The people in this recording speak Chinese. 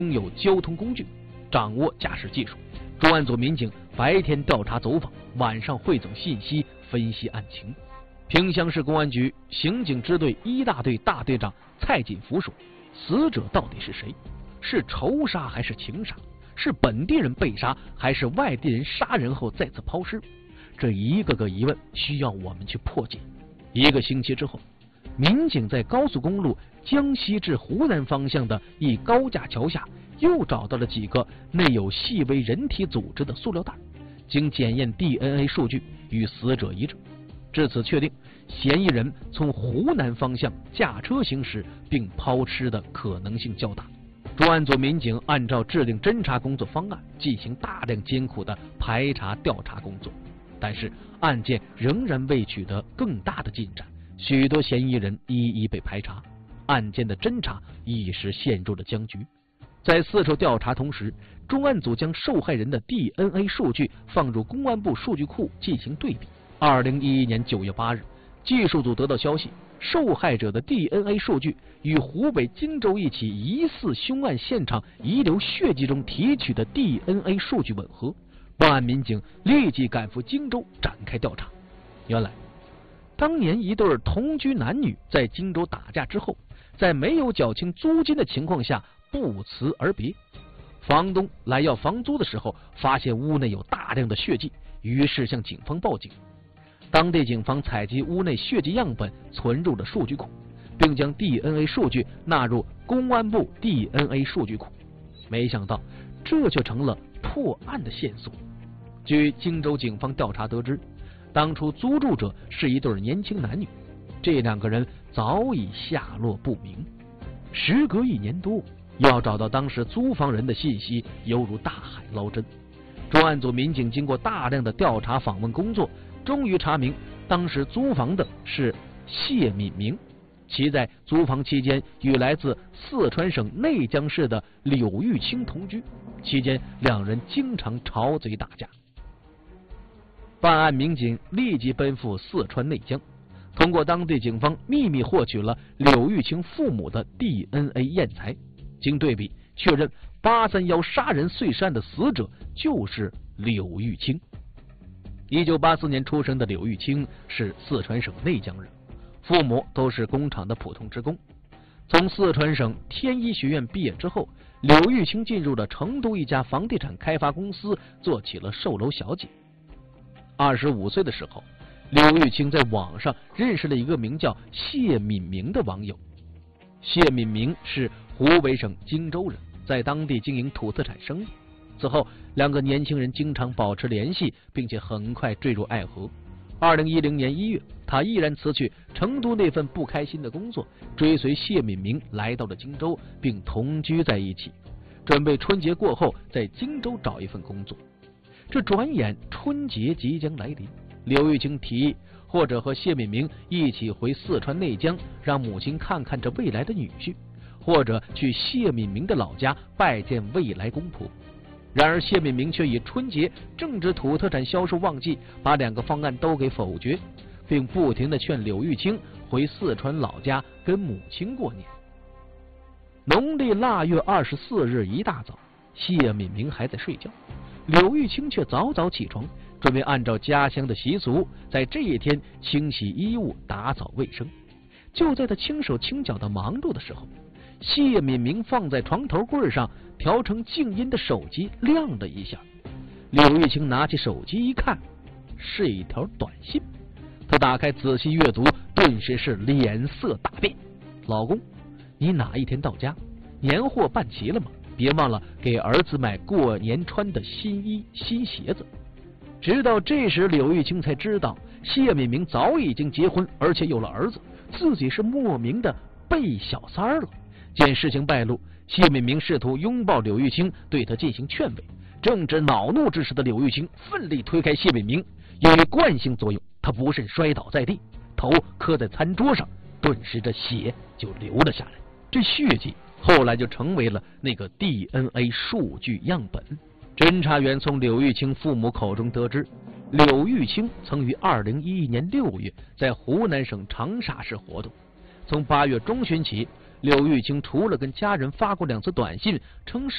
拥有交通工具，掌握驾驶技术。专案组民警白天调查走访，晚上汇总信息，分析案情。萍乡市公安局刑警支队1大队大队长蔡锦福说：“死者到底是谁？是仇杀还是情杀？是本地人被杀，还是外地人杀人后再次抛尸？这一个个疑问需要我们去破解。”1个星期之后，民警在高速公路江西至湖南方向的一高架桥下又找到了几个内有细微人体组织的塑料袋，经检验 DNA 数据与死者一致，至此确定嫌疑人从湖南方向驾车行驶并抛尸的可能性较大。专案组民警按照制定侦查工作方案，进行大量艰苦的排查调查工作，但是案件仍然未取得更大的进展，许多嫌疑人一一被排查，案件的侦查一时陷入了僵局。在四处调查同时，专案组将受害人的 DNA 数据放入公安部数据库进行对比。2011年9月8日，技术组得到消息，受害者的 DNA 数据与湖北荆州一起疑似凶案现场遗留血迹中提取的 DNA 数据吻合。办案民警立即赶赴荆州展开调查。原来当年一对同居男女在荆州打架之后，在没有缴清租金的情况下不辞而别。房东来要房租的时候，发现屋内有大量的血迹，于是向警方报警。当地警方采集屋内血迹样本存入了数据库，并将 DNA 数据纳入公安部 DNA 数据库。没想到这却成了破案的线索。据荆州警方调查得知，当初租住者是一对年轻男女，这2个人早已下落不明。时隔1年多，要找到当时租房人的信息犹如大海捞针。专案组民警经过大量的调查访问工作，终于查明当时租房的是谢敏明，其在租房期间与来自四川省内江市的柳玉清同居，期间2人经常吵嘴打架。办案民警立即奔赴四川内江，通过当地警方秘密获取了柳玉清父母的 DNA 验材，经对比确认831杀人碎尸案的死者就是柳玉清。1984年出生的柳玉清是四川省内江人，父母都是工厂的普通职工。从四川省天一学院毕业之后，柳玉清进入了成都一家房地产开发公司，做起了售楼小姐。25岁的时候，柳玉清在网上认识了一个名叫谢敏明的网友。谢敏明是湖北省荆州人，在当地经营土特产生意。此后2个年轻人经常保持联系，并且很快坠入爱河。2010年1月，他毅然辞去成都那份不开心的工作，追随谢敏明来到了荆州，并同居在一起，准备春节过后在荆州找一份工作。这转眼春节即将来临，柳玉清提议或者和谢敏明一起回四川内江，让母亲看看这未来的女婿，或者去谢敏明的老家拜见未来公婆。然而谢敏明却以春节正值土特产销售旺季，把2个方案都给否决，并不停地劝柳玉清回四川老家跟母亲过年。农历腊月24日一大早，谢敏明还在睡觉，柳玉清却早早起床，准备按照家乡的习俗，在这一天清洗衣物、打扫卫生。就在他轻手轻脚的忙碌的时候，谢敏明放在床头柜上调成静音的手机亮了一下。柳玉清拿起手机一看，是一条短信。他打开仔细阅读，顿时是脸色大变。老公，你哪一天到家？年货办齐了吗？别忘了给儿子买过年穿的新衣新鞋子。直到这时，柳玉清才知道谢敏明早已经结婚，而且有了儿子，自己是莫名的被小三了。见事情败露，谢敏明试图拥抱柳玉清，对他进行劝慰。正值恼怒之时的柳玉清奋力推开谢敏明，由于惯性作用，他不慎摔倒在地，头磕在餐桌上，顿时这血就流了下来。这血迹后来就成为了那个 DNA 数据样本。侦查员从柳玉清父母口中得知，柳玉清曾于2011年6月在湖南省长沙市活动。从8月中旬起，柳玉清除了跟家人发过2次短信，称是